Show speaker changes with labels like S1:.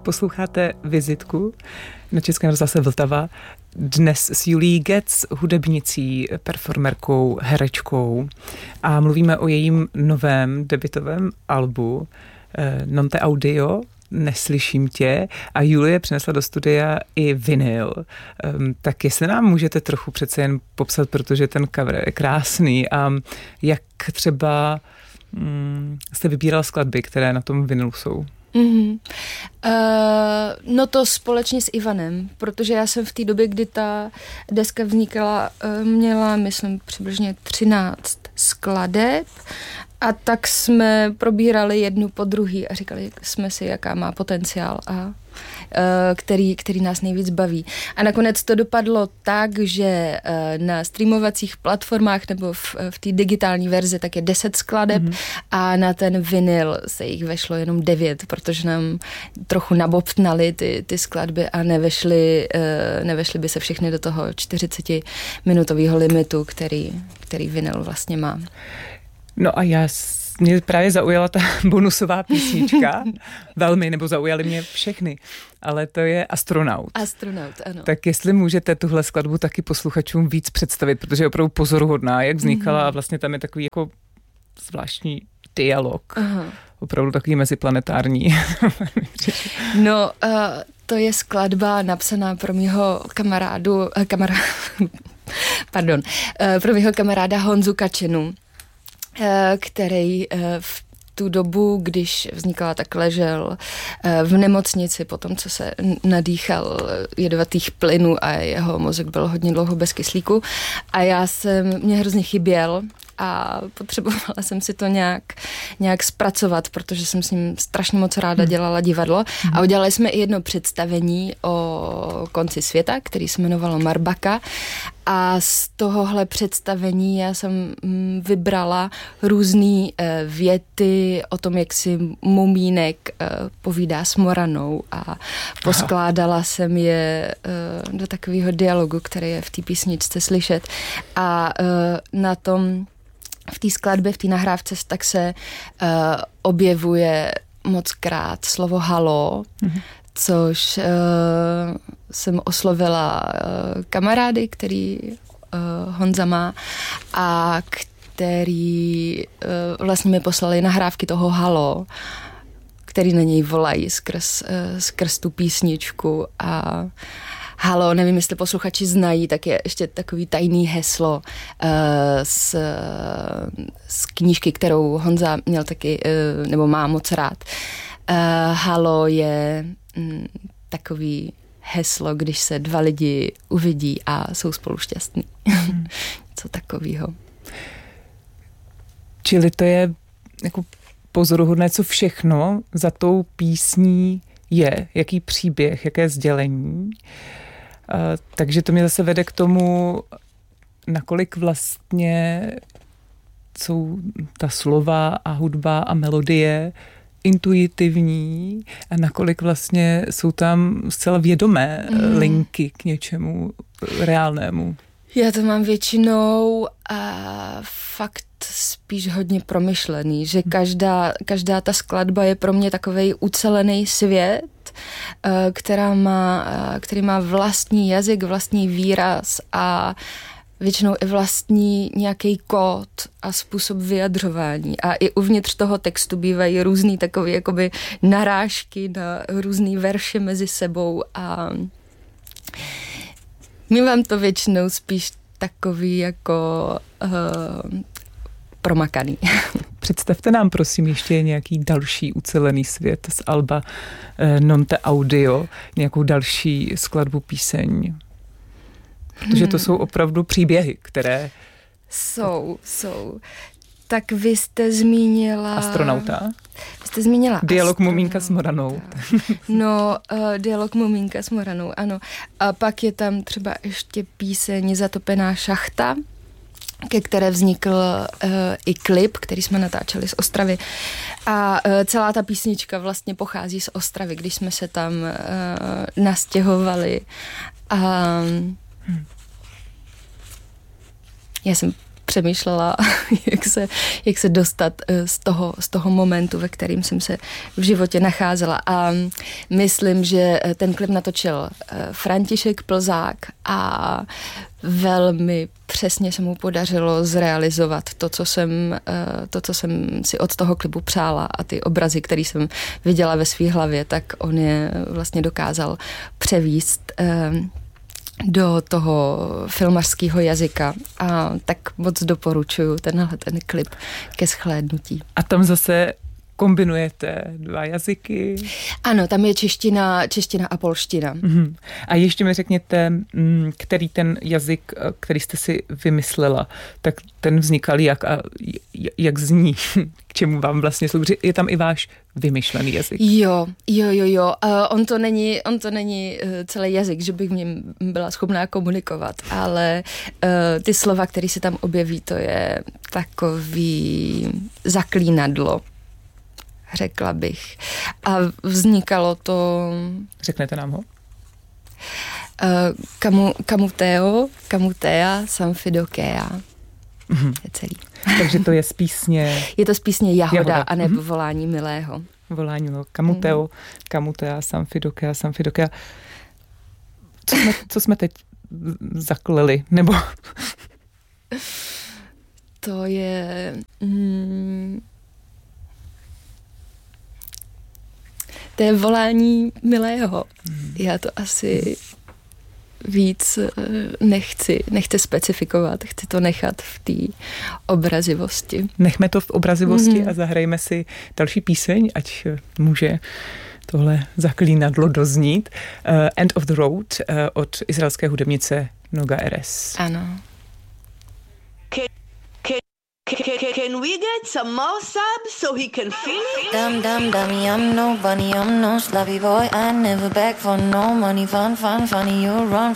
S1: Posloucháte Vizitku na Českém rozhlase Vltava. Dnes s Julií Getz, hudebnicí, performerkou, herečkou. A mluvíme o jejím novém debutovém albu Non te audio, Neslyším tě. A Julie přinesla do studia i vinyl. Tak jestli nám můžete trochu přece jen popsat, protože ten cover je krásný. A jak třeba jste vybírala skladby, které na tom vinylu jsou?
S2: No to společně s Ivanem, protože já jsem v té době, kdy ta deska vznikala, měla, myslím, přibližně 13 skladeb a tak jsme probírali jednu po druhý a říkali jsme si, jaká má potenciál a který nás nejvíc baví. A nakonec to dopadlo tak, že na streamovacích platformách nebo v té digitální verzi tak je 10 skladeb a na ten vinyl se jich vešlo jenom 9, protože nám trochu nabobtnaly ty skladby a nevešly by se všechny do toho 40-minutového limitu, který vinyl vlastně má.
S1: No a mě právě zaujala ta bonusová písnička. Velmi, nebo zaujaly mě všechny. Ale to je Astronaut.
S2: Astronaut, ano.
S1: Tak jestli můžete tuhle skladbu taky posluchačům víc představit, protože je opravdu pozoruhodná, jak vznikala a vlastně tam je takový jako zvláštní dialog. Aha. Opravdu takový meziplanetární.
S2: No, to je skladba napsaná pro mýho pro mýho kamaráda Honzu Kačenu, který v tu dobu, když vznikala, tak ležel v nemocnici po tom, co se nadýchal jedovatých plynů a jeho mozek byl hodně dlouho bez kyslíku a mě hrozně chyběl a potřebovala jsem si to nějak zpracovat, protože jsem s ním strašně moc ráda dělala divadlo a udělali jsme i jedno představení o konci světa, který se jmenovalo Marbaka a z tohohle představení já jsem vybrala různé věty o tom, jak si Mumínek povídá s Moranou a poskládala jsem je do takového dialogu, který je v té písničce slyšet a v té skladbě, v té nahrávce tak se objevuje mockrát slovo halo, což jsem oslovila kamarády, který Honza má a který vlastně mi poslali nahrávky toho halo, který na něj volají skrz tu písničku a halo, nevím, jestli posluchači znají, tak je ještě takový tajný heslo z knížky, kterou Honza měl taky, nebo má moc rád. Halo je takový heslo, když se dva lidi uvidí a jsou spolu šťastní. Co takového.
S1: Čili to je jako pozoruhodné, co všechno za tou písní je, jaký příběh, jaké sdělení. Takže to mě zase vede k tomu, nakolik vlastně jsou ta slova a hudba a melodie intuitivní a nakolik vlastně jsou tam zcela vědomé linky k něčemu reálnému.
S2: Já to mám většinou fakt spíš hodně promyšlený, že každá ta skladba je pro mě takovej ucelený svět, který má vlastní jazyk, vlastní výraz a většinou i vlastní nějaký kód a způsob vyjadřování. A i uvnitř toho textu bývají různý takové jakoby narážky na různý verše mezi sebou a mívám to většinou spíš takový jako promakaný.
S1: Představte nám prosím ještě nějaký další ucelený svět z alba Non te audio, nějakou další skladbu píseň. Protože to jsou opravdu příběhy, které...
S2: Jsou. Tak vy jste zmínila...
S1: Astronauta.
S2: Vy jste zmínila
S1: Dialog Mumínka s Moranou.
S2: No, Dialog Mumínka s Moranou, ano. A pak je tam třeba ještě píseň Zatopená šachta, ke které vznikl i klip, který jsme natáčeli z Ostravy. A celá ta písnička vlastně pochází z Ostravy, když jsme se tam nastěhovali. A já jsem přemýšlela, jak se dostat z toho momentu, ve kterým jsem se v životě nacházela. A myslím, že ten klip natočil František Plzák a velmi přesně se mu podařilo zrealizovat to, co jsem si od toho klipu přála, a ty obrazy, které jsem viděla ve své hlavě, tak on je vlastně dokázal převést do toho filmařského jazyka, a tak moc doporučuju ten klip ke shlédnutí.
S1: A tam zase kombinujete 2 jazyky?
S2: Ano, tam je čeština a polština.
S1: A ještě mi řekněte, který ten jazyk, který jste si vymyslela, tak ten vznikal jak zní, k čemu vám vlastně slouží? Je tam i váš vymyšlený jazyk?
S2: Jo. On to není celý jazyk, že bych v něm byla schopná komunikovat, ale ty slova, které se tam objeví, to je takový zaklínadlo, řekla bych. A vznikalo to...
S1: Řeknete nám ho?
S2: Kamutea, Samfidokea. Je celý.
S1: Takže to je z písně...
S2: Je to z písně Jahoda. A ne Volání milého.
S1: Volání milého. Kamutea, Samfidokea. Co jsme teď zakleli? Nebo...
S2: To je... To je Volání milého. Já to asi víc nechci specifikovat, chci to nechat v té obrazivosti.
S1: Nechme to v obrazivosti a zahrajme si další píseň, ať může tohle zaklínadlo doznít. End of the Road od izraelské hudebnice Noga Erez.
S2: Ano.
S3: Can we get some more subs so he can finish?
S4: Dummy, I'm no bunny, I'm no sloppy boy. I never beg for no money, funny, you run